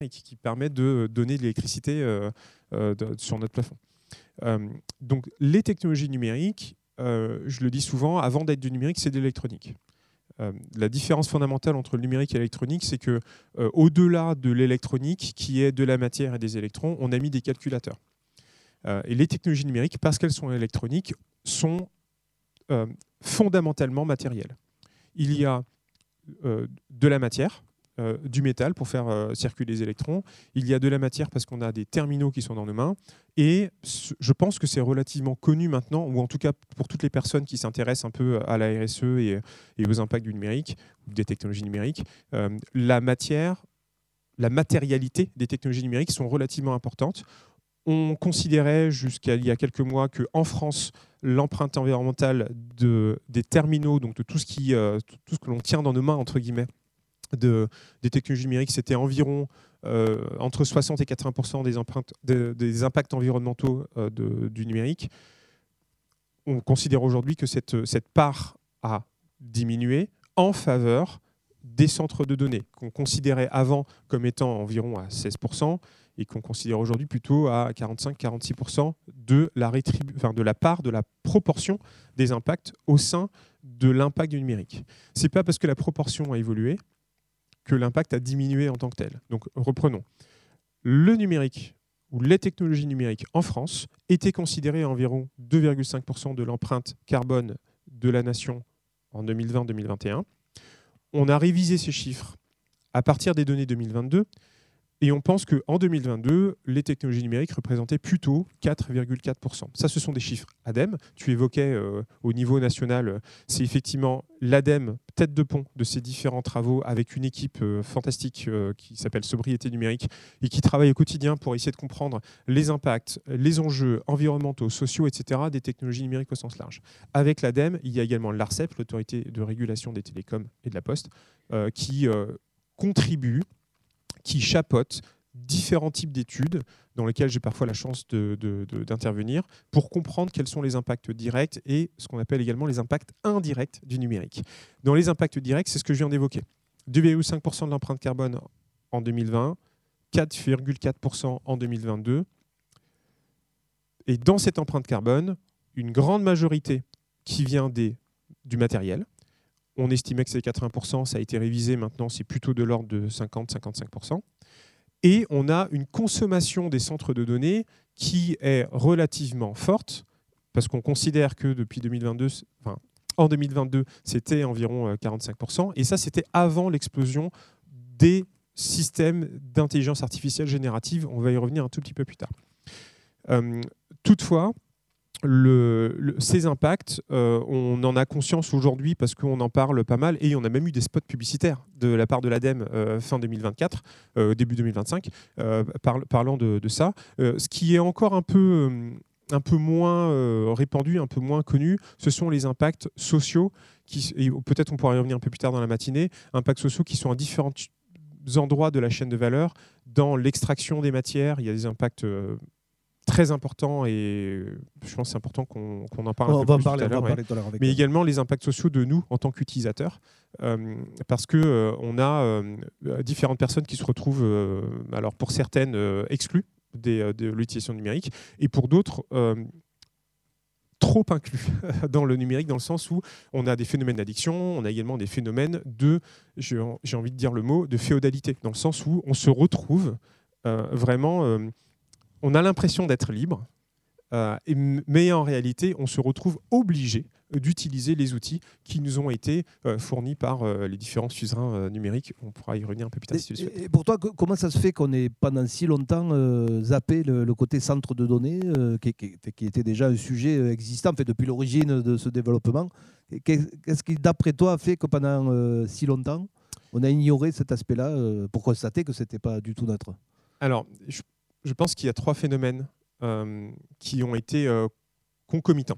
et qui permet de donner de l'électricité sur notre plafond. Donc les technologies numériques, je le dis souvent, avant d'être du numérique, c'est de l'électronique. La différence fondamentale entre le numérique et l'électronique, c'est que au-delà de l'électronique, qui est de la matière et des électrons, on a mis des calculateurs. Et les technologies numériques, parce qu'elles sont électroniques, sont fondamentalement matérielles. Il y a de la matière, du métal pour faire circuler les électrons. Il y a de la matière parce qu'on a des terminaux qui sont dans nos mains. Et je pense que c'est relativement connu maintenant, ou en tout cas pour toutes les personnes qui s'intéressent un peu à la RSE et aux impacts du numérique, ou des technologies numériques, la matérialité des technologies numériques sont relativement importantes. On considérait jusqu'à il y a quelques mois qu'en France, l'empreinte environnementale des terminaux, donc de tout ce que l'on tient dans nos mains, entre guillemets, des technologies numériques, c'était environ entre 60 et 80% des impacts environnementaux du numérique. On considère aujourd'hui que cette part a diminué en faveur des centres de données, qu'on considérait avant comme étant environ à 16%, et qu'on considère aujourd'hui plutôt à 45-46% de la part, de la proportion des impacts au sein de l'impact du numérique. Ce n'est pas parce que la proportion a évolué que l'impact a diminué en tant que tel. Donc reprenons. Le numérique ou les technologies numériques en France étaient considérées à environ 2,5% de l'empreinte carbone de la nation en 2020-2021. On a révisé ces chiffres à partir des données 2022 et on pense qu'en 2022, les technologies numériques représentaient plutôt 4,4%. Ça, ce sont des chiffres ADEME. Tu évoquais au niveau national, c'est effectivement l'ADEME, tête de pont de ces différents travaux, avec une équipe fantastique qui s'appelle Sobriété numérique et qui travaille au quotidien pour essayer de comprendre les impacts, les enjeux environnementaux, sociaux, etc. des technologies numériques au sens large. Avec l'ADEME, il y a également l'ARCEP, l'autorité de régulation des télécoms et de la poste, qui contribue, qui chapeaute différents types d'études dans lesquelles j'ai parfois la chance d'intervenir pour comprendre quels sont les impacts directs et ce qu'on appelle également les impacts indirects du numérique. Dans les impacts directs, c'est ce que je viens d'évoquer. 2,5% de l'empreinte carbone en 2020, 4,4% en 2022. Et dans cette empreinte carbone, une grande majorité qui vient du matériel. On estimait que c'est 80%, ça a été révisé, maintenant c'est plutôt de l'ordre de 50-55%. Et on a une consommation des centres de données qui est relativement forte, parce qu'on considère que depuis 2022, en 2022, c'était environ 45%, et ça c'était avant l'explosion des systèmes d'intelligence artificielle générative. On va y revenir un tout petit peu plus tard. Toutefois, ces impacts, on en a conscience aujourd'hui parce qu'on en parle pas mal et on a même eu des spots publicitaires de la part de l'ADEME fin 2024, début 2025, parlant de ça. Ce qui est encore un peu moins répandu, un peu moins connu, ce sont les impacts sociaux, et peut-être on pourra y revenir un peu plus tard dans la matinée, impacts sociaux qui sont à différents endroits de la chaîne de valeur. Dans l'extraction des matières, il y a des impacts très important et je pense que c'est important qu'on en parle un peu plus tout à l'heure. Mais également les impacts sociaux de nous en tant qu'utilisateurs, parce qu'on a différentes personnes qui se retrouvent, alors pour certaines exclues de l'utilisation numérique et pour d'autres trop inclus dans le numérique, dans le sens où on a des phénomènes d'addiction, on a également des phénomènes j'ai envie de dire le mot, de féodalité, dans le sens où on se retrouve vraiment... on a l'impression d'être libre, mais en réalité, on se retrouve obligé d'utiliser les outils qui nous ont été fournis par les différents suzerains numériques. On pourra y revenir un peu plus tard si tu le souhaites. Et pour toi, comment ça se fait qu'on ait pendant si longtemps zappé le côté centre de données, qui était déjà un sujet existant depuis l'origine de ce développement? Qu'est-ce qui, d'après toi, a fait que pendant si longtemps, on a ignoré cet aspect-là pour constater que ce n'était pas du tout neutre? Alors, je pense qu'il y a trois phénomènes qui ont été concomitants.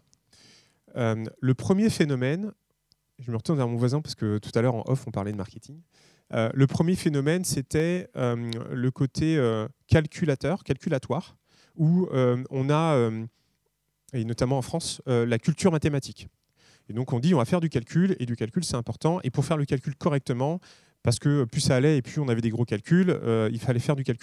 Le premier phénomène, je me retourne vers mon voisin parce que tout à l'heure en off on parlait de marketing. Le premier phénomène, c'était le côté calculatoire, où on a, et notamment en France, la culture mathématique. Et donc on dit on va faire du calcul, et du calcul c'est important, et pour faire le calcul correctement, parce que plus ça allait et plus on avait des gros calculs, il fallait faire du calcul